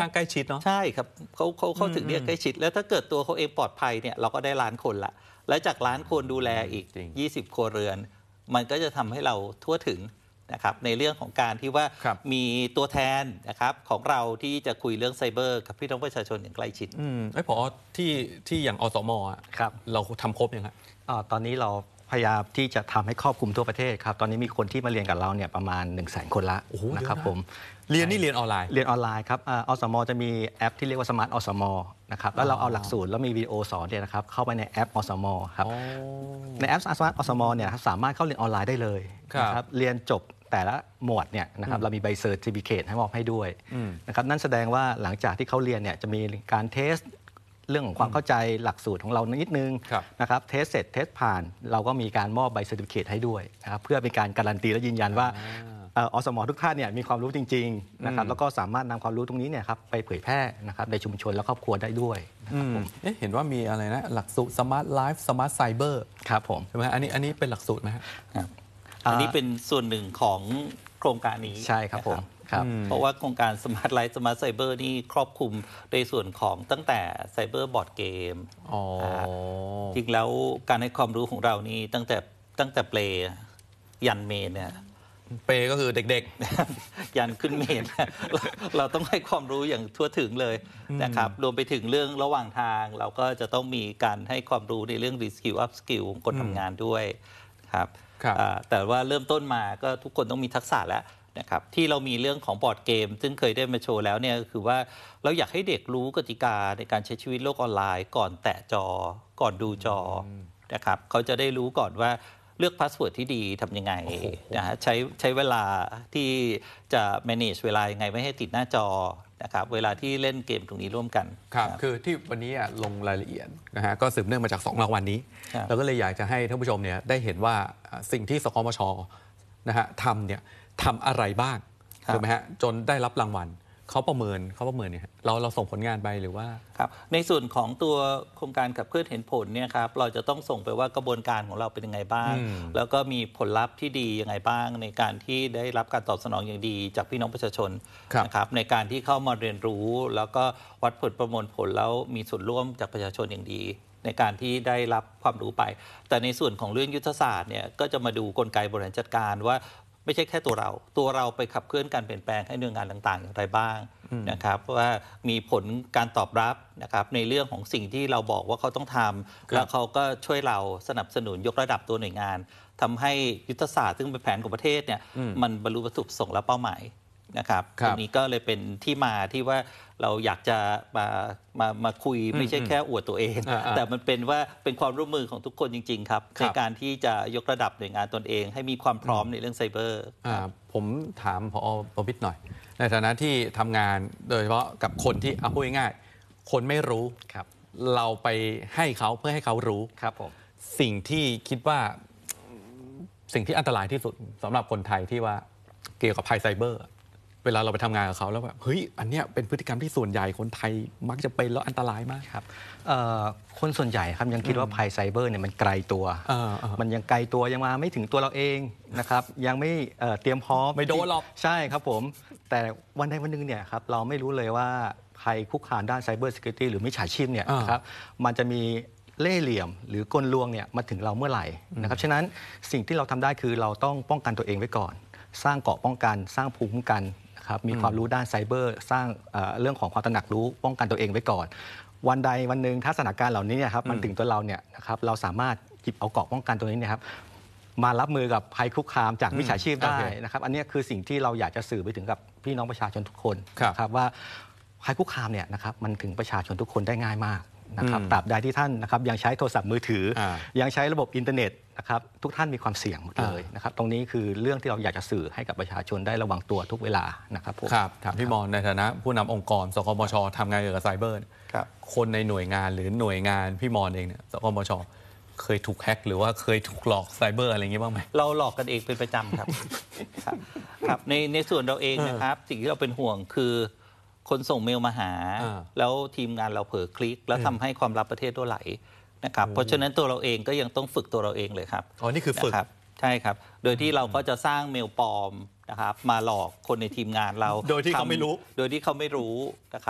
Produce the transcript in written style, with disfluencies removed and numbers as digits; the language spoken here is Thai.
ข้างใกล้ชิดเนาะใช่ครับเขาถึงเรียกใกล้ชิดแล้วถ้าเกิดตัวเขาเองปลอดภัยเนี่ยเราก็ได้1,000,000 คนละและจาก1,000,000 คนดูแลอีก20 ครัวเรือนมันก็จะทำให้เราทั่วถึงนะครับในเรื่องของการที่ว่ามีตัวแทนนะครับของเราที่จะคุยเรื่องไซเบอร์กับพี่น้องประชาชนอย่างใกล้ชิดพอที่อย่างอสม.เราทำครบยังไงตอนนี้เราพยายามที่จะทำให้ครอบคลุมทั่วประเทศครับตอนนี้มีคนที่มาเรียนกับเราเนี่ยประมาณ 100,000 คนละนะครับผมเรียนออนไลน์ครับอสม.จะมีแอปที่เรียกว่าสมาร์ทอสม.นะครับแล้วเราเอาหลักสูตรแล้วมีวิดีโอสอนเนี่ยนะครับเข้าไปในแอปอสม.ครับในแอปสมาร์ทอสม.เนี่ยสามารถเข้าเรียนออนไลน์ได้เลยนะครับเรียนจบแต่ละหมวดเนี่ยนะครับเรามีใบเซอร์ติฟิเคตให้มอบให้ด้วยนะครับนั่นแสดงว่าหลังจากที่เขาเรียนเนี่ยจะมีการเทสเรื่องของความเข้าใจหลักสูตรของเรานิดนึงนะครับเทสเสร็จเทสผ่านเราก็มีการมอบใบเซอร์ติฟิเคตให้ด้วยนะครับเพื่อเป็นการการันตีและยืนยันว่าอสม.ทุกท่านเนี่ยมีความรู้จริงๆนะครับแล้วก็สามารถนำความรู้ตรงนี้เนี่ยครับไปเผยแพร่นะครับในชุมชนและครอบครัวได้ด้วยเห็นว่ามีอะไรนะหลักสูตร Smart Life Smart Cyber ครับผมใช่ไหมอันนี้เป็นหลักสูตรไหมครับอันนี้เป็นส่วนหนึ่งของโครงการนี้ใช่ครับผมเพราะว่าโครงการ Smart Life Smart Cyber นี่ครอบคลุมในส่วนของตั้งแต่ไซเบอร์บอร์ดเกมจริงแล้วการให้ความรู้ของเรานี่ตั้งแต่เปลยันเมนเนี่ยเปก็คือเด็กๆยันขึ้นเมนเราต้องให้ความรู้อย่างทั่วถึงเลยนะครับรวมไปถึงเรื่องระหว่างทางเราก็จะต้องมีการให้ความรู้ในเรื่อง Reskill Upskill ของคนทำงานด้วยครับแต่ว่าเริ่มต้นมาก็ทุกคนต้องมีทักษะแล้วนะครับที่เรามีเรื่องของบอร์ดเกมซึ่งเคยได้มาโชว์แล้วเนี่ยก็คือว่าเราอยากให้เด็กรู้กติกาในการใช้ชีวิตโลกออนไลน์ก่อนแตะจอก่อนดูจอนะครับเขาจะได้รู้ก่อนว่าเลือกพาสเวิร์ดที่ดีทำยังไงนะฮะใช้เวลาที่จะ manage เวลายังไงไม่ให้ติดหน้าจอนะครับเวลาที่เล่นเกมตรงนี้ร่วมกันครับคือที่วันนี้ลงรายละเอียดนะฮะก็สืบเนื่องมาจาก2 รางวัลนี้เราก็เลยอยากจะให้ท่านผู้ชมเนี่ยได้เห็นว่าสิ่งที่สคมช.นะฮะทำอะไรบ้างถูกไหมฮะจนได้รับรางวัลเขาประเมินเนี่ยเราส่งผลงานไปหรือว่าครับในส่วนของตัวโครงการขับเคลื่อนเห็นผลเนี่ยครับเราจะต้องส่งไปว่ากระบวนการของเราเป็นยังไงบ้างแล้วก็มีผลลัพธ์ที่ดียังไงบ้างในการที่ได้รับการตอบสนองอย่างดีจากพี่น้องประชาชนนะครับในการที่เข้ามาเรียนรู้แล้วก็วัดผลประมวลผลแล้วมีส่วนร่วมจากประชาชนอย่างดีในการที่ได้รับความรู้ไปแต่ในส่วนของเรื่องยุทธศาสตร์เนี่ยก็จะมาดูกลไกบริหารจัดการว่าไม่ใช่แค่ตัวเราไปขับเคลื่อนการเปลี่ยนแปลงให้หน่วยงานต่างๆอย่างไรบ้างนะครับว่ามีผลการตอบรับนะครับในเรื่องของสิ่งที่เราบอกว่าเขาต้องทำแล้วเขาก็ช่วยเราสนับสนุนยกระดับตัวหน่วยงานทำให้ยุทธศาสตร์ซึ่งเป็นแผนของประเทศเนี่ยมันบรรลุวัตถุประสงค์และเป้าหมายนะครับตรงนี้ก็เลยเป็นที่มาที่ว่าเราอยากจะมาคุยไม่ใช่แค่อวดตัวเองแต่มันเป็นความร่วมมือของทุกคนจริงๆครับในการที่จะยกระดับหน่วยงานตนเองให้มีความพร้อมในเรื่องไซเบอร์ผมถามผอ.ประวิตรหน่อยในฐานะที่ทำงานโดยเฉพาะกับคนที่พูดง่ายๆคนไม่รู้เราไปให้เขาเพื่อให้เขารู้ครับผมสิ่งที่คิดว่าสิ่งที่อันตรายที่สุดสำหรับคนไทยที่ว่าเกี่ยวกับภัยไซเบอร์เวลาเราไปทำงานกับเขาแล้วแบบเฮ้ยอันเนี้ยเป็นพฤติกรรมที่ส่วนใหญ่คนไทยมักจะเป็นแล้วอันตรายมากครับคนส่วนใหญ่ครับยังคิดว่าภัยไซเบอร์เนี่ยมันไกลตัวมันยังไกลตัวยังมาไม่ถึงตัวเราเองนะครับยังไม่เตรียมพร้อมไม่โดนหรอกใช่ครับผมแต่วันใดวันหนึ่งเนี่ยครับเราไม่รู้เลยว่าภัยคุกคามด้านไซเบอร์ซิเคียวริตี้หรือมิจฉาชีพเนี่ยครับมันจะมีเล่ห์เหลี่ยมหรือกลลวงเนี่ยมาถึงเราเมื่อไหร่นะครับฉะนั้นสิ่งที่เราทำได้คือเราต้องป้องกันตัวเองไว้ก่อนสร้างเกราะป้องกันสร้างภูมิคุ้มกันมีความรู้ด้านไซเบอร์สร้างเรื่องของความตระหนักรู้ป้องกันตัวเองไว้ก่อนวันใดวันหนึ่งถ้าสถานการณ์เหล่านี้เนี่ยครับมันถึงตัวเราเนี่ยนะครับเราสามารถหยิบเอาเกราะป้องกันตัวนี้เนี่ยครับมารับมือกับภัยคุกคามจากมิจฉาชีพได้นะครับอันนี้คือสิ่งที่เราอยากจะสื่อไปถึงกับพี่น้องประชาชนทุกคนนะครับว่าภัยคุกคามเนี่ยนะครับมันถึงประชาชนทุกคนได้ง่ายมากนะครับตราบใดที่ท่านนะครับยังใช้โทรศัพท์มือถือยังใช้ระบบอินเทอร์เน็ตนะครับทุกท่านมีความเสี่ยงหมดเลยนะครับตรงนี้คือเรื่องที่เราอยากจะสื่อให้กับประชาชนได้ระวังตัวทุกเวลานะครับผมครับถามพี่มอนในฐานะผู้นำองค์กรสคมช.ทำงานเกี่ยวกับไซเบอร์คนในหน่วยงานหรือหน่วยงานพี่มอนเองเนี่ยสคมช.เคยถูกแฮกหรือว่าเคยถูกหลอกไซเบอร์อะไรอย่างงี้บ้างไหมเราหลอกกันเองเป็นประจำครับครับในส่วนเราเองนะครับสิ่งที่เราเป็นห่วงคือคนส่งเมลมาหาแล้วทีมงานเราเผลอคลิกแล้วทำให้ความลับประเทศรั่วไหลนะครับเพราะฉะนั้นตัวเราเองก็ยังต้องฝึกตัวเราเองเลยครับนี่คือฝึกใช่ครับโดยที่เราก็จะสร้างเมลปลอมนะครับมาหลอกคนในทีมงานเราโดยที่เขาไม่รู้นะครับ